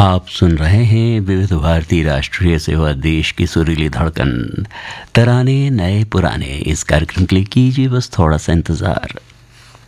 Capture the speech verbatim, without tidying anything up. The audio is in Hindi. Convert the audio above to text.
आप सुन रहे हैं विविध भारती राष्ट्रीय सेवा देश की सुरीली धड़कन। तराने नए पुराने, इस कार्यक्रम के लिए कीजिए बस थोड़ा सा इंतजार।